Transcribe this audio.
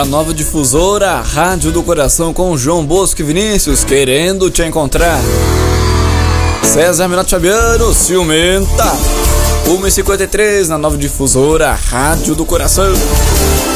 a Nova Difusora, Rádio do Coração com João Bosco e Vinícius, querendo te encontrar. César Menotti Fabiano, Ciumenta. 1h53 na Nova Difusora, Rádio do Coração.